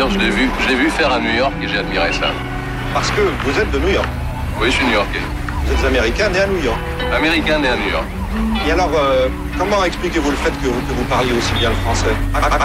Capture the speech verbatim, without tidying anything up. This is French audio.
Shakespeare, je l'ai vu, je l'ai vu faire à New York et j'ai admiré ça. Parce que vous êtes de New York. Oui, je suis new-yorkais. Vous êtes américain né à New York. Américain né à New York. Et alors, euh, comment expliquez-vous le fait que, que vous parliez aussi bien le français?